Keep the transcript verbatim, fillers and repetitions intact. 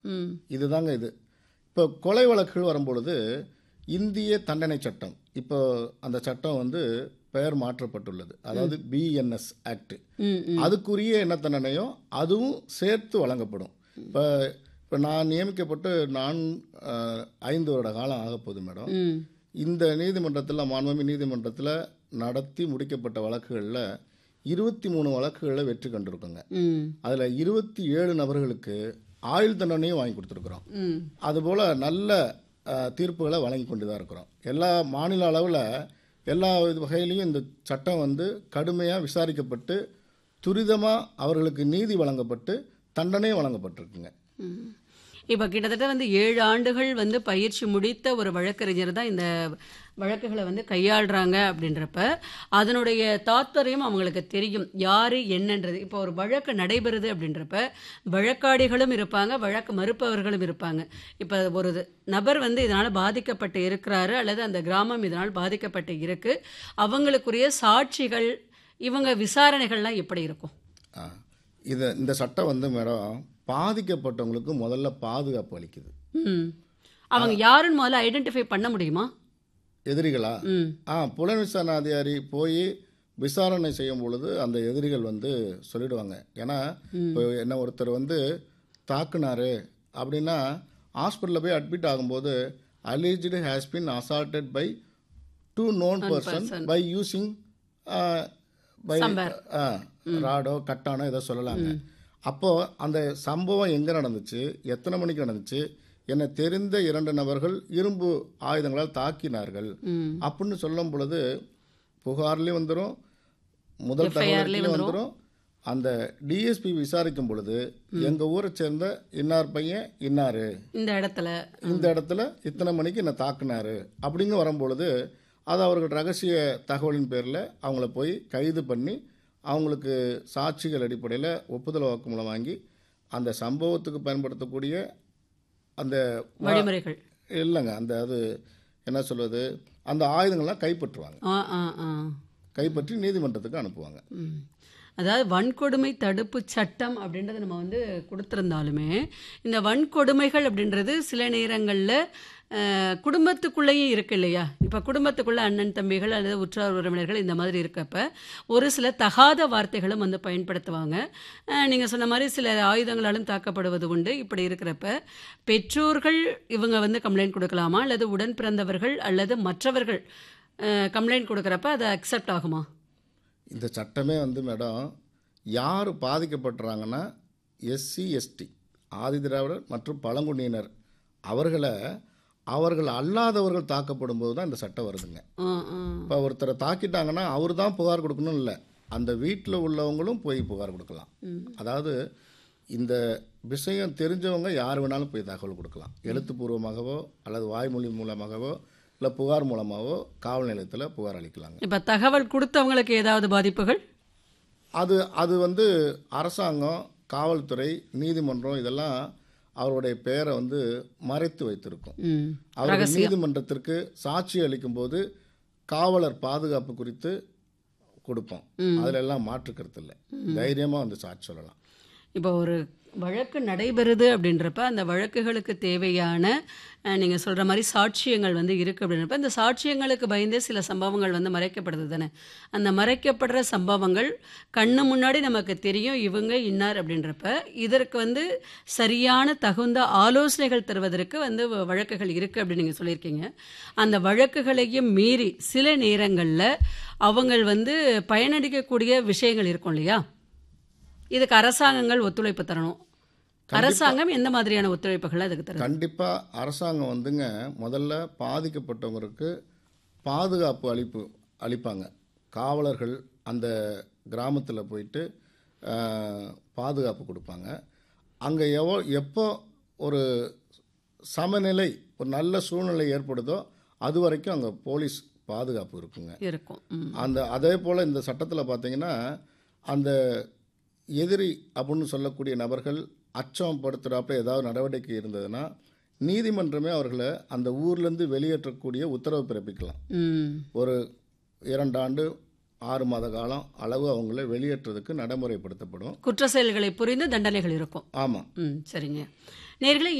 ம். இதுதாங்க இது. இப்போ கொலை வழக்குகள் வரும்பொழுது இந்திய தண்டனை சட்டம், இப்போ அந்த சட்டம் வந்து பெயர் மாற்றப்பட்டுள்ளது. அதாவது பிஎன்எஸ் ஆக்ட். ம், ம். அதுக்குரிய என்ன தண்டனையோ அதுவும் சேர்த்து வழங்கப்படும். இப்போ இப்போ நான் நியமிக்கப்பட்டு நான் அஹ், ஐந்து வருட காலம் ஆக போகுது மேடம். ம். இந்த நீதிமன்றத்தில் மாண்புமிகு நீதிமன்றத்தில் நடத்தி முடிக்கப்பட்ட வழக்குகளில் இருபத்தி மூணு வழக்குகளில் வெற்றி கண்டிருக்குங்க. ம். அதில் இருபத்தி ஏழு நபர்களுக்கு ஆயுள் தண்டனையும் வாங்கி கொடுத்துருக்குறோம். ம். அதுபோல் நல்ல அஹ், தீர்ப்புகளை வழங்கி கொண்டு தான் இருக்கிறோம். எல்லா மாநில அளவில் எல்லா வகையிலையும் இந்த சட்டம் வந்து கடுமையாக விசாரிக்கப்பட்டு துரிதமாக அவர்களுக்கு நீதி வழங்கப்பட்டு தண்டனையும் வழங்கப்பட்டிருக்குங்க. ம். இப்போ கிட்டத்தட்ட வந்து ஏழு ஆண்டுகள் வந்து பயிற்சி முடித்த ஒரு வழக்கறிஞர் தான் இந்த வழக்குகளை வந்து கையாளுறாங்க அப்படின்றப்ப அதனுடைய தாத்பரியம் அவங்களுக்கு தெரியும் யாரு என்னன்றது. இப்போ ஒரு வழக்கு நடைபெறுது அப்படின்றப்ப வழக்காடிகளும் இருப்பாங்க, வழக்கு மறுப்பவர்களும் இருப்பாங்க. இப்போ ஒரு நபர் வந்து இதனால் பாதிக்கப்பட்டு இருக்கிறாரு அல்லது அந்த கிராமம் இதனால் பாதிக்கப்பட்டு இருக்கு, அவங்களுக்குரிய சாட்சிகள் இவங்க விசாரணைகள்லாம் எப்படி இருக்கும்? ஆ, இது இந்த சட்டம் வந்து மேடம் பாதிக்கப்பட்டவங்களுக்கு முதல்ல பாதுகாப்பு அளிக்குது. ம். அவங்க யாருன்னு முதல்ல ஐடென்டிஃபை பண்ண முடியுமா? எதிரிகளா? ம். ஆ புலன் விசாரணை அதிகாரி போய் விசாரணை செய்யும் பொழுது அந்த எதிரிகள் வந்து சொல்லிடுவாங்க. ஏன்னா இப்போ என்ன ஒருத்தர் வந்து தாக்குனாரு அப்படின்னா ஹாஸ்பிட்டலில் போய் அட்மிட் ஆகும்போது அலிஜ்டு has been assaulted by two known person by using by ராடோ கட்டானோ ஏதோ சொல்லலாங்க. அப்போது அந்த சம்பவம் எங்கே நடந்துச்சு, எத்தனை மணிக்கு நடந்துச்சு, என்னை தெரிந்த இரண்டு நபர்கள் இரும்பு ஆயுதங்களால் தாக்கினார்கள் ம். அப்படின்னு சொல்லும் பொழுது புகார்லேயும் வந்துடும், முதல் F I R லயும் தகவலையும் வந்துடும். அந்த டிஎஸ்பி விசாரிக்கும் பொழுது எங்கள் ஊரை சேர்ந்த இன்னார் பையன் இன்னாரு இந்த இடத்துல இந்த இடத்துல இத்தனை மணிக்கு என்னை தாக்குனாரு அப்படிங்க வரும்பொழுது அது அவர்கள் ரகசிய தகவலின் பேரில் அவங்கள போய் கைது பண்ணி அவங்களுக்கு சாட்சிகள் அடிப்படையில் ஒப்புதல் வாக்குமூலம் வாங்கி அந்த சம்பவத்துக்கு பயன்படுத்தக்கூடிய அந்த வழிமுறைகள் இல்லைங்க அந்த அது என்ன சொல்வது அந்த ஆயுதங்கள்லாம் கைப்பற்றுவாங்க, ஆ ஆ ஆ கைப்பற்றி நீதிமன்றத்துக்கு அனுப்புவாங்க. ம். அதாவது வன்கொடுமை தடுப்பு சட்டம் அப்படின்றத நம்ம வந்து கொடுத்துருந்தாலுமே இந்த வன்கொடுமைகள் அப்படின்றது சில நேரங்களில் குடும்பத்துக்குள்ளேயே இருக்கு இல்லையா? இப்போ குடும்பத்துக்குள்ளே அண்ணன் தம்பிகள் அல்லது உற்றார் உறவினர்கள் இந்த மாதிரி இருக்கப்ப ஒரு சில தகாத வார்த்தைகளும் வந்து பயன்படுத்துவாங்க. நீங்கள் சொன்ன மாதிரி சில ஆயுதங்களாலும் தாக்கப்படுவது உண்டு. இப்படி இருக்கிறப்ப பெற்றோர்கள் இவங்க வந்து கம்ப்ளைண்ட் கொடுக்கலாமா அல்லது உடன் பிறந்தவர்கள் அல்லது மற்றவர்கள் கம்ப்ளைண்ட் கொடுக்குறப்ப அதை அக்செப்ட் ஆகுமா? இந்த சட்டமே வந்து மேடம் யார் பாதிக்கப்பட்டுறாங்கன்னா எஸ்சி எஸ்டி ஆதி திராவிடர் மற்றும் பழங்குடியினர் அவர்களை அவர்கள் அல்லாதவர்கள் தாக்கப்படும் போது தான் இந்த சட்டம் வருதுங்க. ஆ ஆ இப்போ ஒருத்தரை தாக்கிட்டாங்கன்னா அவர் தான் புகார் கொடுக்கணும் இல்லை, அந்த வீட்டில் உள்ளவங்களும் போய் புகார் கொடுக்கலாம். அதாவது இந்த விஷயம் தெரிஞ்சவங்க யார் வேணாலும் போய் தகவல் கொடுக்கலாம், எழுத்துப்பூர்வமாகவோ அல்லது வாய்மொழி மூலமாகவோ இல்லை புகார் மூலமாகவோ காவல் நிலையத்தில் புகார் அளிக்கலாங்க. இப்போ தகவல் கொடுத்தவங்களுக்கு ஏதாவது பாதிப்புகள்? அது அது வந்து அரசாங்கம், காவல்துறை, நீதிமன்றம் இதெல்லாம் அவருடைய பெயரை வந்து மறைத்து வைத்திருக்கும். ம். அவர்கள் நீதிமன்றத்திற்கு சாட்சி அளிக்கும் போது காவலர் பாதுகாப்பு குறித்து கொடுப்போம். அதில் எல்லாம் மாற்று கருத்து இல்லை, தைரியமாக வந்து சாட்சி சொல்லலாம். இப்போ ஒரு வழக்கு நடைபெறுது அப்படின்றப்ப அந்த வழக்குகளுக்கு தேவையான நீங்கள் சொல்கிற மாதிரி சாட்சியங்கள் வந்து இருக்குது அப்படின்றப்ப இந்த சாட்சியங்களுக்கு பயந்தே சில சம்பவங்கள் வந்து மறைக்கப்படுது தானே. அந்த மறைக்கப்படுற சம்பவங்கள் கண்ணு முன்னாடி நமக்கு தெரியும் இவங்க இன்னார் அப்படின்றப்ப இதற்கு வந்து சரியான தகுந்த ஆலோசனைகள் தருவதற்கு வந்து வழக்குகள் இருக்குது அப்படின்னு நீங்கள் சொல்லியிருக்கீங்க. அந்த வழக்குகளையும் மீறி சில நேரங்களில் அவங்க வந்து பயனளிக்கக்கூடிய விஷயங்கள் இருக்கும் இல்லையா? இதுக்கு அரசாங்கங்கள் ஒத்துழைப்பு தரணும். அரசாங்கம் எந்த மாதிரியான ஒத்துழைப்புகள் அதுக்கு தரும்? கண்டிப்பாக அரசாங்கம் வந்துங்க முதல்ல பாதிக்கப்பட்டவங்களுக்கு பாதுகாப்பு அளிப்பு அளிப்பாங்க. காவலர்கள் அந்த கிராமத்தில் போயிட்டு பாதுகாப்பு கொடுப்பாங்க. அங்கே எவ்வளோ எப்போ ஒரு சமநிலை ஒரு நல்ல சூழ்நிலை ஏற்படுதோ அது வரைக்கும் அங்கே போலீஸ் பாதுகாப்பு இருக்குங்க இருக்கும். அந்த அதே போல் இந்த சட்டத்தில் பார்த்தீங்கன்னா அந்த எதிரி அப்படின்னு சொல்லக்கூடிய நபர்கள் அச்சம் படுத்துகிறாப்புல ஏதாவது நடவடிக்கை இருந்ததுன்னா நீதிமன்றமே அவர்களை அந்த ஊர்லேருந்து வெளியேற்றக்கூடிய உத்தரவு பிறப்பிக்கலாம். ஒரு இரண்டு ஆண்டு ஆறு மாத காலம் அளவு அவங்கள வெளியேற்றதுக்கு நடைமுறைப்படுத்தப்படும். குற்ற செயல்களை புரிந்து தண்டனைகள் இருக்கும். ஆமாம். ம் சரிங்க. நேயர்களே